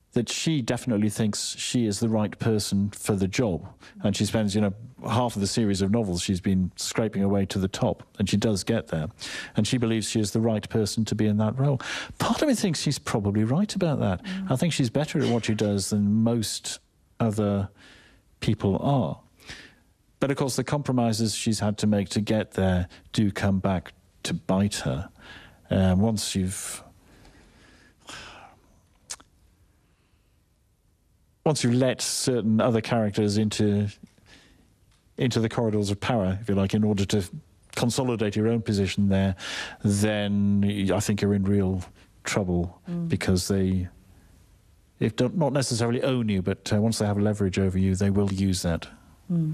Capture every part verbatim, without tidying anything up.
that she definitely thinks she is the right person for the job. And she spends, you know, half of the series of novels she's been scraping her way to the top, and she does get there. And she believes she is the right person to be in that role. Part of me thinks she's probably right about that. Mm. I think she's better at what she does than most other people are. But, of course, the compromises she's had to make to get there do come back to bite her. Uh, once you've... Once you let certain other characters into into the corridors of power, if you like, in order to consolidate your own position there, then I think you're in real trouble mm. because they, if don't, not necessarily own you, but uh, once they have leverage over you, they will use that. Mm.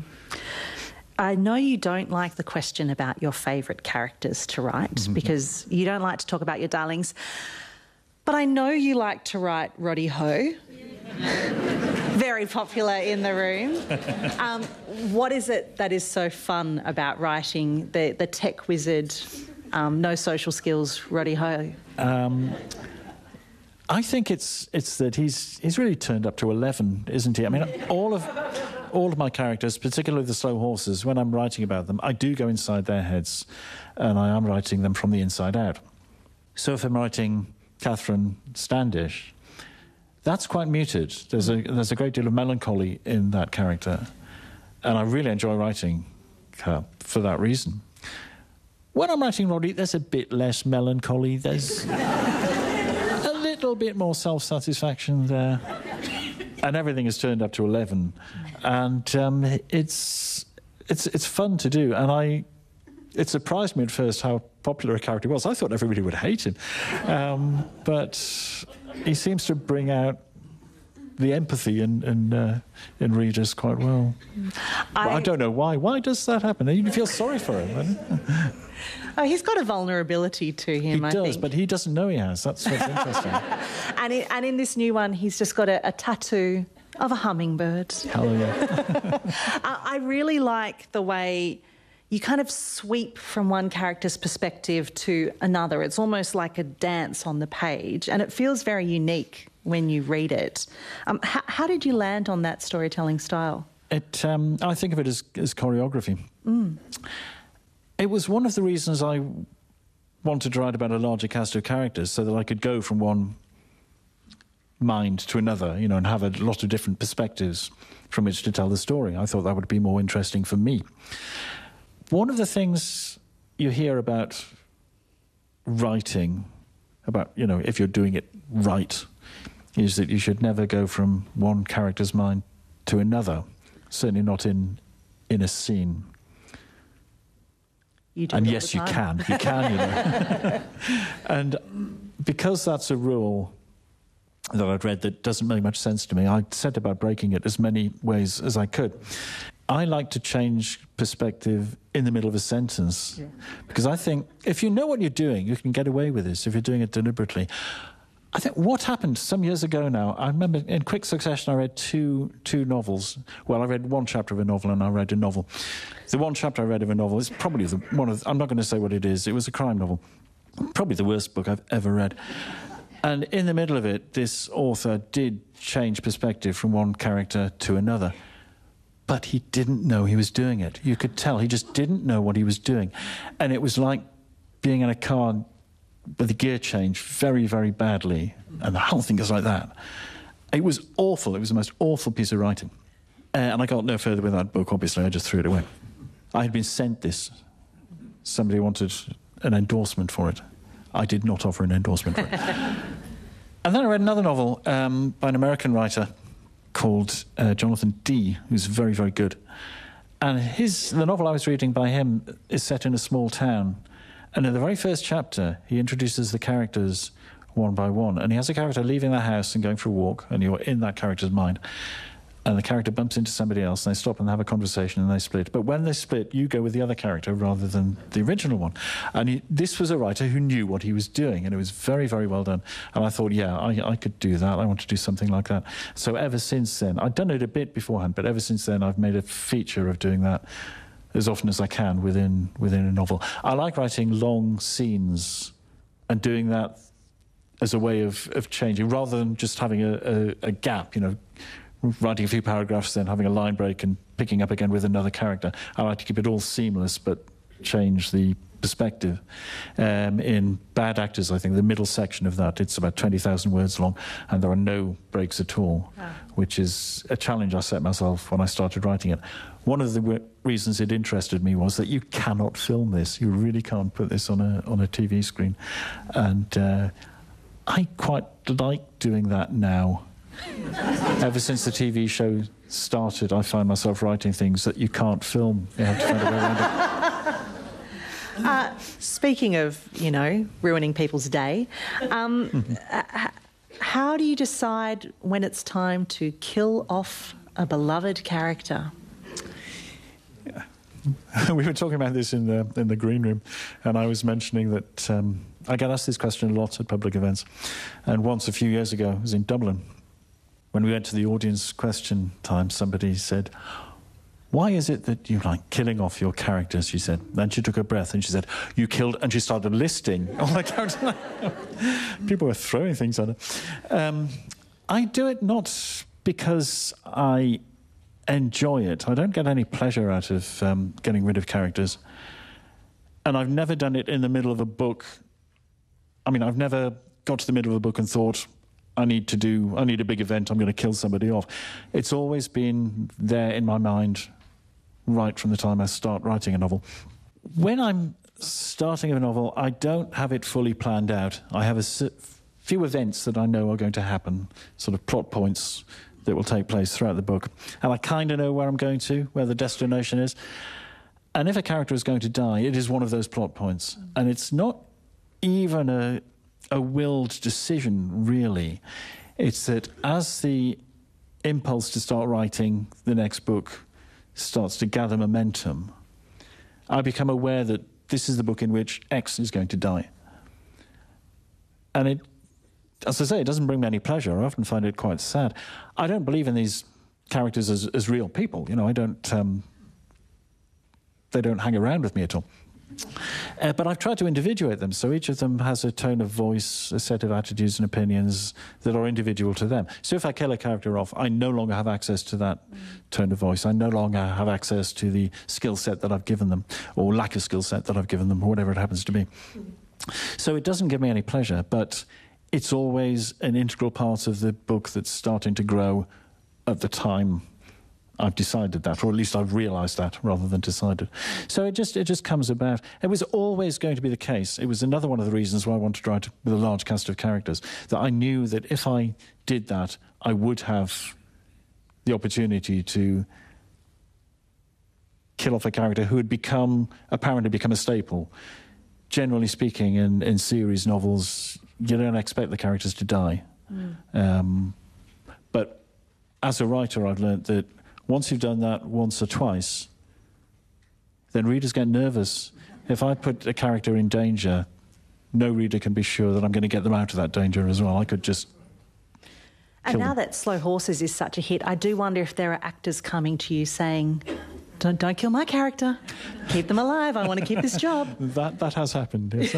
I know you don't like the question about your favourite characters to write mm-hmm. because you don't like to talk about your darlings, but I know you like to write Roddy Ho. Very popular in the room. Um, what is it that is so fun about writing the, the tech wizard, um, no social skills, Roddy Ho? Um, I think it's it's that he's he's really turned up to eleven, isn't he? I mean, all of all of my characters, particularly the slow horses, when I'm writing about them, I do go inside their heads, and I am writing them from the inside out. So if I'm writing Catherine Standish, that's quite muted. There's a there's a great deal of melancholy in that character, and I really enjoy writing her for that reason. When I'm writing Roddy, there's a bit less melancholy. There's a little bit more self-satisfaction there, and everything has turned up to eleven, and um, it's it's it's fun to do. And I, it surprised me at first how popular a character was. I thought everybody would hate him, um, but he seems to bring out the empathy in in, uh, in readers quite well. I, well, I don't know why. Why does that happen? You feel sorry for him. Oh, he's got a vulnerability to him, he I does, think. But he doesn't know he has. That's what's interesting. and, it, and in this new one, he's just got a, a tattoo of a hummingbird. Hell yeah. I, I really like the way you kind of sweep from one character's perspective to another. It's almost like a dance on the page, and it feels very unique when you read it. Um, how, how did you land on that storytelling style? It, um, I think of it as, as choreography. Mm. It was one of the reasons I wanted to write about a larger cast of characters, so that I could go from one mind to another, you know, and have a lot of different perspectives from which to tell the story. I thought that would be more interesting for me. One of the things you hear about writing, about, you know, if you're doing it right, is that you should never go from one character's mind to another, certainly not in in a scene. You do and it all yes, the you time. can, you can, you know. And because that's a rule that I'd read that doesn't make much sense to me, I set about breaking it as many ways as I could. I like to change perspective in the middle of a sentence, yeah. because I think if you know what you're doing, you can get away with this if you're doing it deliberately. I think what happened some years ago now, I remember in quick succession I read two two novels. Well, I read one chapter of a novel and I read a novel. The one chapter I read of a novel is probably the, one of the, I'm not going to say what it is, it was a crime novel. Probably the worst book I've ever read. And in the middle of it, this author did change perspective from one character to another. But he didn't know he was doing it. You could tell he just didn't know what he was doing. And it was like being in a car with the gear changed very, very badly. And the whole thing goes like that. It was awful. It was the most awful piece of writing. Uh, and I got no further with that book, obviously. I just threw it away. I had been sent this. Somebody wanted an endorsement for it. I did not offer an endorsement for it. And then I read another novel um, by an American writer called uh, Jonathan Dee, who's very, very good. And his the novel I was reading by him is set in a small town. And in the very first chapter, he introduces the characters one by one. And he has a character leaving the house and going for a walk, and you're in that character's mind. And the character bumps into somebody else, and they stop and have a conversation, and they split. But when they split, you go with the other character rather than the original one. And he, this was a writer who knew what he was doing, and it was very, very well done. And I thought, yeah, I, I could do that. I want to do something like that. So ever since then, I'd done it a bit beforehand, but ever since then, I've made a feature of doing that as often as I can within within a novel. I like writing long scenes and doing that as a way of, of changing, rather than just having a, a, a gap, you know, writing a few paragraphs, then having a line break and picking up again with another character. I like to keep it all seamless, but change the perspective. Um, in Bad Actors, I think, the middle section of that, it's about twenty thousand words long, and there are no breaks at all, wow. which is a challenge I set myself when I started writing it. One of the w- reasons it interested me was that you cannot film this. You really can't put this on a on a T V screen. And uh, I quite like doing that now. Ever since the T V show started, I find myself writing things that you can't film. You have to find a way around it. Uh, speaking of, you know, ruining people's day, um, mm-hmm. uh, how do you decide when it's time to kill off a beloved character? Yeah. We were talking about this in the in the green room, and I was mentioning that um, I get asked this question a lot at public events. And once, a few years ago, I was in Dublin. When we went to the audience question time, somebody said, "Why is it that you like killing off your characters?" She said. Then she took a breath and she said, "You killed," and she started listing all the characters. People were throwing things at her. Um, I do it not because I enjoy it. I don't get any pleasure out of um, getting rid of characters. And I've never done it in the middle of a book. I mean, I've never got to the middle of a book and thought, I need to do, I need a big event, I'm going to kill somebody off. It's always been there in my mind right from the time I start writing a novel. When I'm starting a novel, I don't have it fully planned out. I have a few events that I know are going to happen, sort of plot points that will take place throughout the book. And I kind of know where I'm going to, where the destination is. And if a character is going to die, it is one of those plot points. And it's not even a... a willed decision, really. It's that as the impulse to start writing the next book starts to gather momentum, I become aware that this is the book in which X is going to die. And it, as I say, it doesn't bring me any pleasure. I often find it quite sad. I don't believe in these characters as, as real people. You know, I don't... Um, they don't hang around with me at all. Uh, but I've tried to individuate them, so each of them has a tone of voice, a set of attitudes and opinions that are individual to them. So if I kill a character off, I no longer have access to that mm. tone of voice. I no longer have access to the skill set that I've given them, or lack of skill set that I've given them, or whatever it happens to be. Mm. So it doesn't give me any pleasure, but it's always an integral part of the book that's starting to grow at the time I've decided that, or at least I've realised that, rather than decided. So it just it just comes about. It was always going to be the case. It was another one of the reasons why I wanted to write with a large cast of characters, that I knew that if I did that, I would have the opportunity to kill off a character who had become, apparently become a staple. Generally speaking, in, in series novels, you don't expect the characters to die. Mm. Um, but as a writer, I've learned that once you've done that once or twice, then readers get nervous. If I put a character in danger, no reader can be sure that I'm going to get them out of that danger as well. I could just And now them. that Slow Horses is such a hit, I do wonder if there are actors coming to you saying, don't, don't kill my character, keep them alive, I want to keep this job. That, that has happened, yes.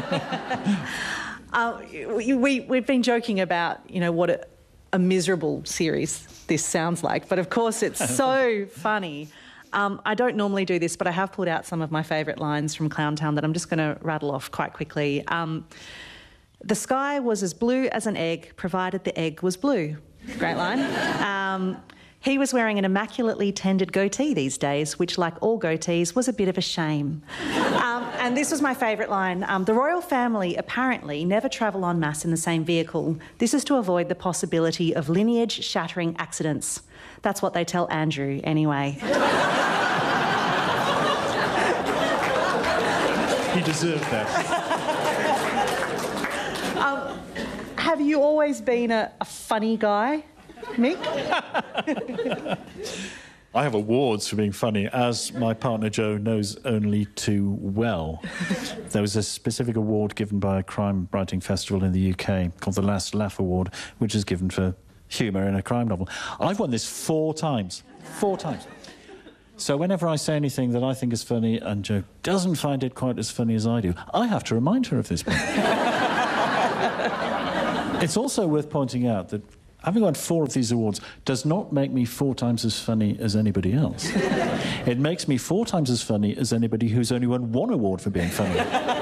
uh, we, we, we've been joking about, you know, what a, a miserable series this sounds like, but of course it's so funny. Um, I don't normally do this, but I have pulled out some of my favourite lines from Clowntown that I'm just going to rattle off quite quickly. Um, the sky was as blue as an egg, provided the egg was blue. Great line. Um, he was wearing an immaculately tended goatee these days, which, like all goatees, was a bit of a shame. Um, and this was my favourite line. Um, the royal family apparently never travel en masse in the same vehicle. This is to avoid the possibility of lineage-shattering accidents. That's what they tell Andrew, anyway. He deserved that. um, have you always been a, a funny guy, Nick? I have awards for being funny, as my partner Jo knows only too well. There was a specific award given by a crime writing festival in the U K called the Last Laugh Award, which is given for humour in a crime novel. I've won this four times. Four times. So whenever I say anything that I think is funny and Jo doesn't find it quite as funny as I do, I have to remind her of this point. It's also worth pointing out that having won four of these awards does not make me four times as funny as anybody else. It makes me four times as funny as anybody who's only won one award for being funny.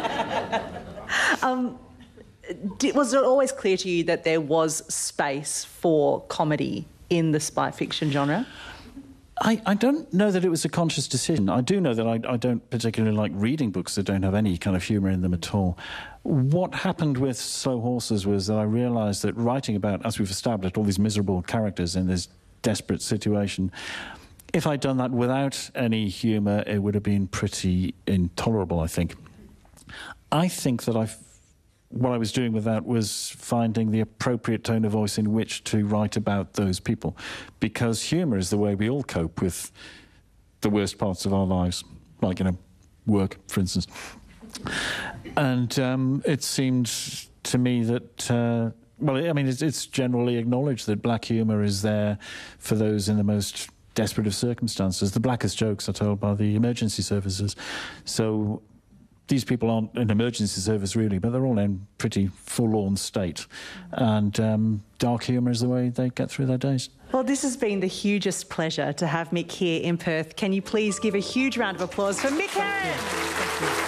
um, did, was it always clear to you that there was space for comedy in the spy fiction genre? I, I don't know that it was a conscious decision. I do know that I, I don't particularly like reading books that don't have any kind of humour in them at all. What happened with Slow Horses was that I realised that writing about, as we've established, all these miserable characters in this desperate situation, if I'd done that without any humour, it would have been pretty intolerable, I think. I think that I've what I was doing with that was finding the appropriate tone of voice in which to write about those people, because humour is the way we all cope with the worst parts of our lives, like, you know, work, for instance. And um, it seemed to me that, uh, well, I mean, it's, it's generally acknowledged that black humour is there for those in the most desperate of circumstances. The blackest jokes are told by the emergency services. So these people aren't an emergency service, really, but they're all in pretty forlorn state. And um, dark humour is the way they get through their days. Well, this has been the hugest pleasure to have Mick here in Perth. Can you please give a huge round of applause for Mick Herron?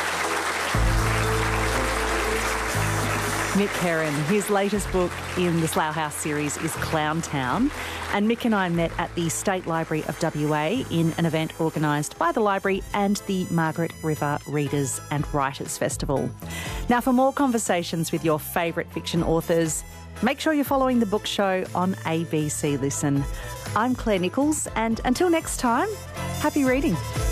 Mick Herron. His latest book in the Slough House series is Clown Town. And Mick and I met at the State Library of W A in an event organised by the library and the Margaret River Readers and Writers Festival. Now, for more conversations with your favourite fiction authors, make sure you're following the book show on A B C Listen. I'm Claire Nichols, and until next time, happy reading.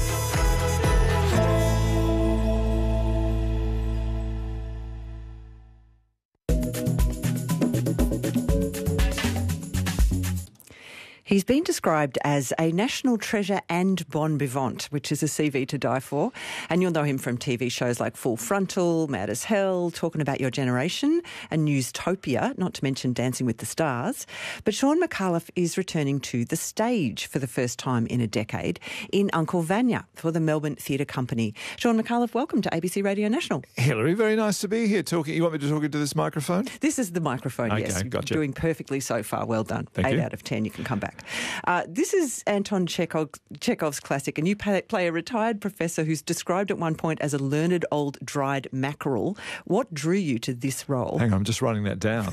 He's been described as a national treasure and bon vivant, which is a C V to die for. And you'll know him from T V shows like Full Frontal, Mad as Hell, Talking About Your Generation and Newstopia, not to mention Dancing with the Stars. But Sean McAuliffe is returning to the stage for the first time in a decade in Uncle Vanya for the Melbourne Theatre Company. Sean McAuliffe, welcome to A B C Radio National. Hilary, very nice to be here talking. You want me to talk into this microphone? This is the microphone, okay, yes. Gotcha. Doing perfectly so far. Well done. Thank Eight you. out of ten. You can come back. Uh, this is Anton Chekhov, Chekhov's classic, and you play, play a retired professor who's described at one point as a learned old dried mackerel. What drew you to this role? Hang on, I'm just writing that down.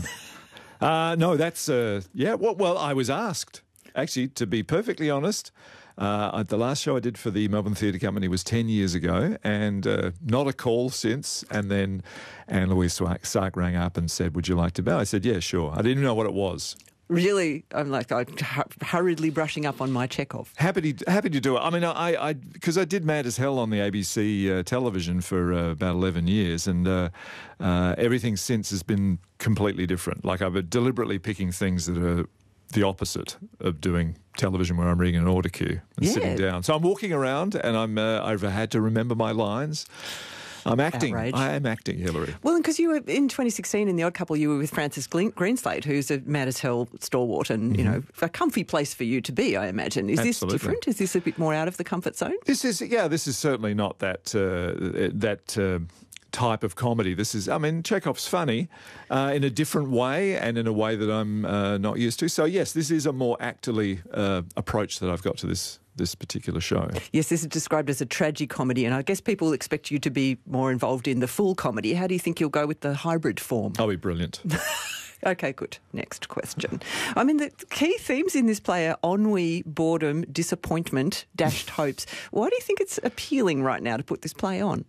uh, no, that's, uh, yeah, well, well, I was asked, actually, to be perfectly honest. Uh, the last show I did for the Melbourne Theatre Company was ten years ago, and uh, not a call since. And then Anne Louise Sark rang up and said, would you like to bow? I said, yeah, sure. I didn't even know what it was. Really, I'm like I'm hurriedly brushing up on my Chekhov. Happy to, happy to do it. I mean, I, I, because I did Mad as Hell on the A B C uh, television for uh, about eleven years, and uh, uh, everything since has been completely different. Like I've been deliberately picking things that are the opposite of doing television, where I'm reading an order queue and yeah. sitting down. So I'm walking around, and I'm uh, I've had to remember my lines. I'm acting. Outrage. I am acting, Hilary. Well, because you were in twenty sixteen in The Odd Couple, you were with Francis Greenslade, who's a Mad as Hell stalwart and, mm-hmm. you know, a comfy place for you to be, I imagine. Is Absolutely. this different? Is this a bit more out of the comfort zone? This is, yeah, this is certainly not that, uh, that uh, type of comedy. This is, I mean, Chekhov's funny uh, in a different way and in a way that I'm uh, not used to. So, yes, this is a more actorly uh, approach that I've got to this this particular show. Yes, this is described as a tragicomedy, and I guess people expect you to be more involved in the full comedy. How do you think you'll go with the hybrid form? I'll be brilliant. Okay, good. Next question. I mean, the key themes in this play are ennui, boredom, disappointment, dashed hopes. Why do you think it's appealing right now to put this play on?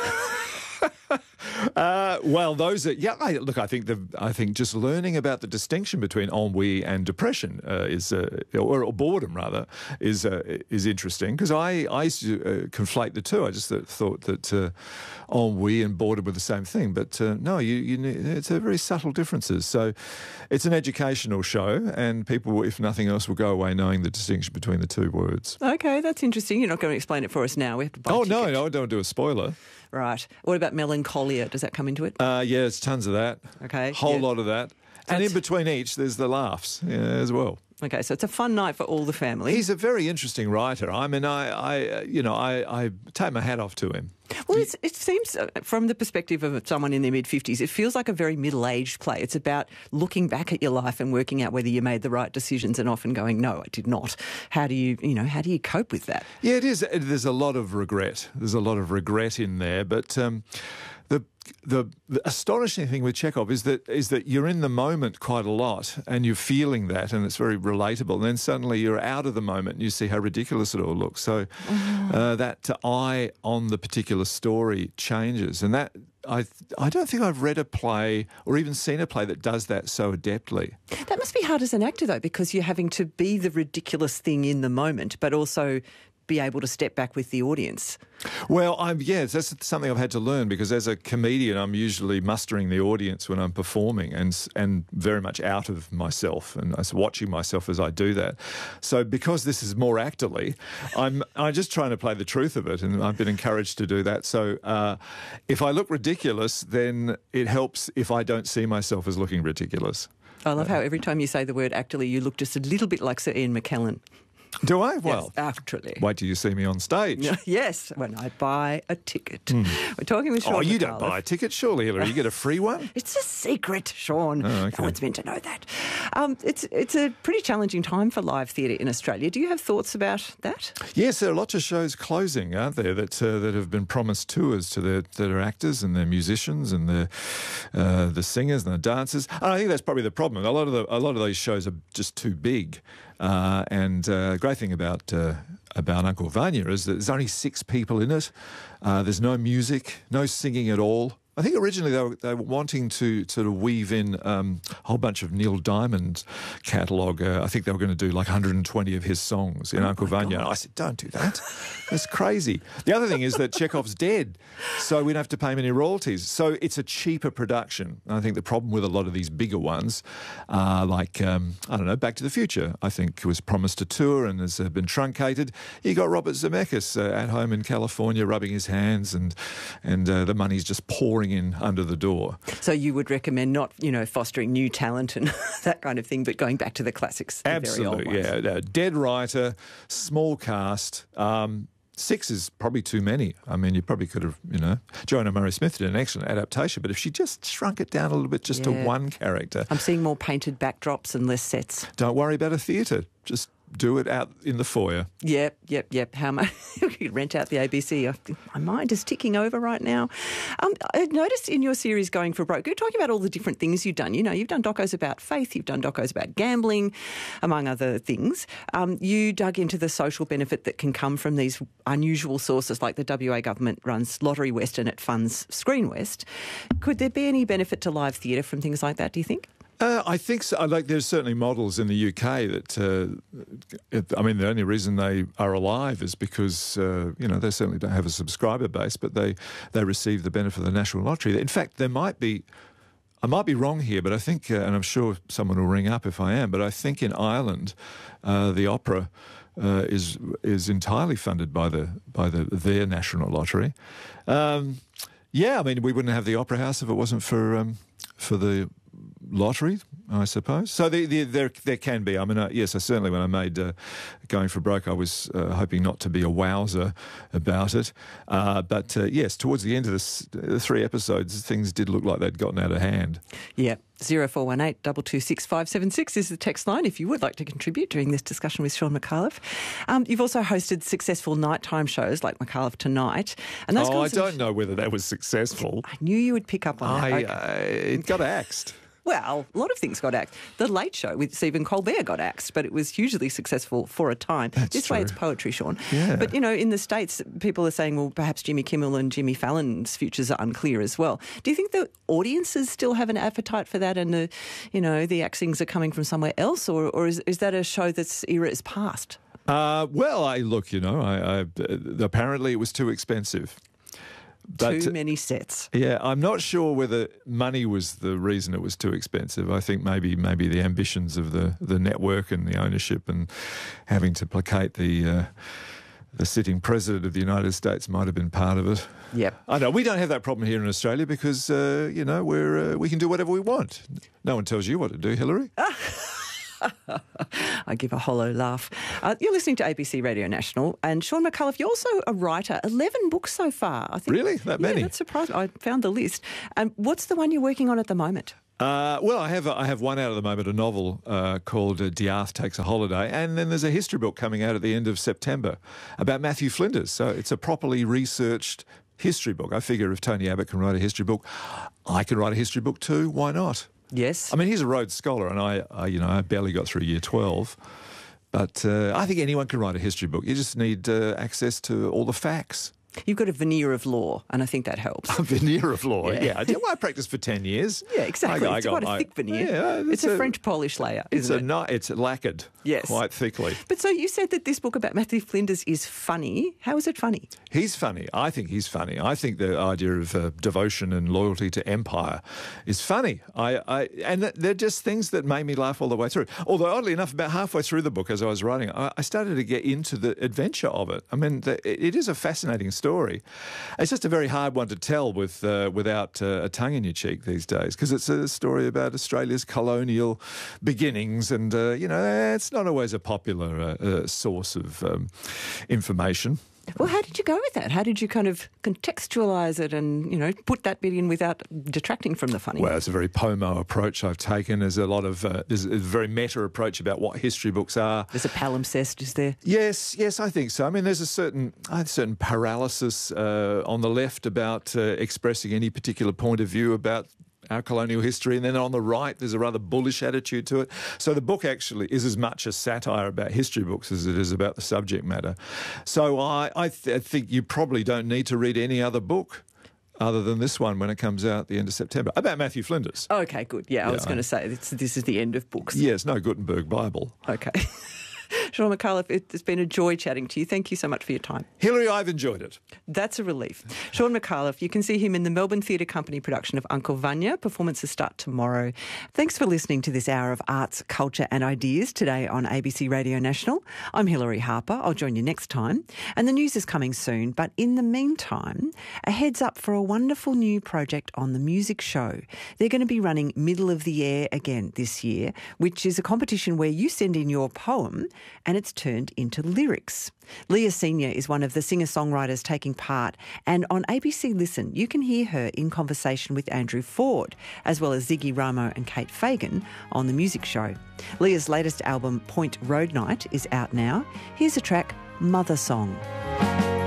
Uh, well, those are yeah. I, look, I think the I think just learning about the distinction between ennui and depression uh, is uh, or, or boredom rather is uh, is interesting, because I I used to uh, conflate the two. I just th- thought that uh, ennui and boredom were the same thing, but uh, no, you you it's a very subtle differences. So it's an educational show, and people, if nothing else, will go away knowing the distinction between the two words. Okay, that's interesting. You're not going to explain it for us now. We have to buy Oh a no, ticket. no, I don't do a spoiler. Right. What about melancholia? Does that come into it? Uh, yeah, there's tons of that. Okay. Whole yeah. lot of that. And That's- in between each, there's the laughs yeah, as well. Okay, so it's a fun night for all the family. He's a very interesting writer. I mean, I, I uh, you know, I, I take my hat off to him. Well, it's, it seems, uh, from the perspective of someone in their mid-fifties, it feels like a very middle-aged play. It's about looking back at your life and working out whether you made the right decisions and often going, no, I did not. How do you, you know, how do you cope with that? Yeah, it is. There's a lot of regret. There's a lot of regret in there, but um, the, the the astonishing thing with Chekhov is that is that you're in the moment quite a lot and you're feeling that and it's very relatable. And then suddenly you're out of the moment and you see how ridiculous it all looks. So oh. uh, that eye on the particular story changes. And that I I don't think I've read a play or even seen a play that does that so adeptly. That must be hard as an actor, though, because you're having to be the ridiculous thing in the moment, but also be able to step back with the audience. Well, I'm, yes, that's something I've had to learn because as a comedian, I'm usually mustering the audience when I'm performing and and very much out of myself and I was watching myself as I do that. So because this is more actorly, I'm I'm just trying to play the truth of it and I've been encouraged to do that. So uh, if I look ridiculous, then it helps if I don't see myself as looking ridiculous. I love how every time you say the word actorly, you look just a little bit like Sir Ian McKellen. Do I? Well, yes, actually. Wait till you see me on stage. Yes, when I buy a ticket. Mm. We're talking with Sean Oh, you McAuliffe. don't buy a ticket, surely, Hillary. You get a free one? It's a secret, Sean. Oh, okay. No one's meant to know that. Um, it's it's a pretty challenging time for live theatre in Australia. Do you have thoughts about that? Yes, there are lots of shows closing, aren't there, that uh, that have been promised tours to their that are actors and their musicians and the uh, the singers and the dancers. And I think that's probably the problem. A lot of the a lot of these shows are just too big. Uh, and the uh, great thing about uh, about Uncle Vanya is that there's only six people in it. Uh, there's no music, no singing at all. I think originally they were, they were wanting to sort of weave in um, a whole bunch of Neil Diamond catalogue. Uh, I think they were going to do like one hundred twenty of his songs in oh Uncle Vanya. And I said, don't do that. That's crazy. The other thing is that Chekhov's dead, so we don't have to pay him any royalties. So it's a cheaper production. And I think the problem with a lot of these bigger ones, uh, like, um, I don't know, Back to the Future, I think was promised a tour and has uh, been truncated. You got Robert Zemeckis uh, at home in California rubbing his hands and, and uh, the money's just pouring in under the door. So you would recommend not, you know, fostering new talent and that kind of thing, but going back to the classics. The Absolutely, very old ones. yeah. Dead writer, small cast. Um, six is probably too many. I mean, you probably could have, you know, Joanna Murray-Smith did an excellent adaptation, but if she just shrunk it down a little bit just yeah. to one character. I'm seeing more painted backdrops and less sets. Don't worry about a theatre. Just do it out in the foyer. Yep, yep, yep. How much? You could rent out the A B C. I, my mind is ticking over right now. Um, I noticed in your series Going for Broke, you're talking about all the different things you've done. You know, you've done docos about faith, you've done docos about gambling, among other things. Um, you dug into the social benefit that can come from these unusual sources, like the W A government runs Lottery West and it funds Screen West. Could there be any benefit to live theatre from things like that, do you think? Uh, I think so. Like, there's certainly models in the U K that, uh, I mean, the only reason they are alive is because, uh, you know, they certainly don't have a subscriber base, but they, they receive the benefit of the National Lottery. In fact, there might be, I might be wrong here, but I think, uh, and I'm sure someone will ring up if I am, but I think in Ireland, uh, the opera uh, is is entirely funded by the by the their National Lottery. Um, yeah, I mean, we wouldn't have the Opera House if it wasn't for um, for the lottery, I suppose. So the, the, there there can be. I mean, uh, yes, I certainly when I made uh, Going for Broke, I was uh, hoping not to be a wowser about it. Uh, but uh, yes, towards the end of this, the three episodes, things did look like they'd gotten out of hand. Yeah. zero four one eight, two two six, five seven six is the text line if you would like to contribute during this discussion with Sean McAuliffe. Um, you've also hosted successful nighttime shows like McAuliffe Tonight. And those oh, I don't of... know whether that was successful. I knew you would pick up on that. I, Okay. uh, it got axed. Well, a lot of things got axed. The Late Show with Stephen Colbert got axed, but it was hugely successful for a time. That's this true. way it's poetry, Sean. Yeah. But, you know, in the States, people are saying, well, perhaps Jimmy Kimmel and Jimmy Fallon's futures are unclear as well. Do you think the audiences still have an appetite for that and, the, you know, the axings are coming from somewhere else, or, or is, is that a show that's era is past? Uh, well, I look, you know, I, I, apparently it was too expensive. But, too many sets. Yeah, I'm not sure whether money was the reason it was too expensive. I think maybe maybe the ambitions of the, the network and the ownership and having to placate the uh, the sitting president of the United States might have been part of it. Yep. I know we don't have that problem here in Australia because uh, you know we're uh, we can do whatever we want. No one tells you what to do, Hillary. I give a hollow laugh. Uh, you're listening to A B C Radio National, and Sean McAuliffe, you're also a writer. eleven books so far, I think. Really? That many? Yeah, that's surprising. I found the list. Um, what's the one you're working on at the moment? Uh, well, I have I have one out at the moment, a novel uh, called uh, Diarth Takes a Holiday, and then there's a history book coming out at the end of September about Matthew Flinders. So it's a properly researched history book. I figure if Tony Abbott can write a history book, I can write a history book too. Why not? Yes. I mean, he's a Rhodes Scholar, and I, I you know, I barely got through year twelve. But uh, I think anyone can write a history book. You just need uh, access to all the facts. You've got a veneer of law, and I think that helps. A veneer of law, Yeah. yeah. I did. Well, I practiced for ten years. Yeah, exactly. I, I it's got, quite a I, thick veneer. Yeah, it's, it's a, a French polish layer, It's isn't a it? no, it's lacquered. Yes. Quite thickly. But so you said that this book about Matthew Flinders is funny. How is it funny? He's funny. I think he's funny. I think the idea of uh, devotion and loyalty to empire is funny. I, I and they're just things that made me laugh all the way through. Although, oddly enough, about halfway through the book, as I was writing, I, I started to get into the adventure of it. I mean, the, it is a fascinating story. It's just a very hard one to tell with uh, without uh, a tongue in your cheek these days, because it's a story about Australia's colonial beginnings, and uh, you know, it's not always a popular uh, uh, source of um, information. Well, how did you go with that? How did you kind of contextualise it and, you know, put that bit in without detracting from the funny? Well, it's a very Pomo approach I've taken. There's a lot of, uh, there's a very meta approach about what history books are. There's a palimpsest, is there? Yes, yes, I think so. I mean, there's a certain, a certain paralysis uh, on the left about uh, expressing any particular point of view about our colonial history, and then on the right there's a rather bullish attitude to it. So the book actually is as much a satire about history books as it is about the subject matter. So I, I, th- I think you probably don't need to read any other book other than this one when it comes out at the end of September, about Matthew Flinders. Okay, good. Yeah, I Yeah, was going to say this, this is the end of books. Yes, no Gutenberg Bible. Okay. Sean McAuliffe, it's been a joy chatting to you. Thank you so much for your time. Hilary, I've enjoyed it. That's a relief. Sean McAuliffe, you can see him in the Melbourne Theatre Company production of Uncle Vanya. Performances start tomorrow. Thanks for listening to this hour of arts, culture and ideas today on A B C Radio National. I'm Hilary Harper. I'll join you next time. And the news is coming soon. But in the meantime, a heads up for a wonderful new project on The Music Show. They're going to be running Middle of the Air again this year, which is a competition where you send in your poem and it's turned into lyrics. Leah Senior is one of the singer-songwriters taking part, and on A B C Listen you can hear her in conversation with Andrew Ford, as well as Ziggy Ramo and Kate Fagan on The Music Show. Leah's latest album, Point Road Night, is out now. Here's a track, Mother Song.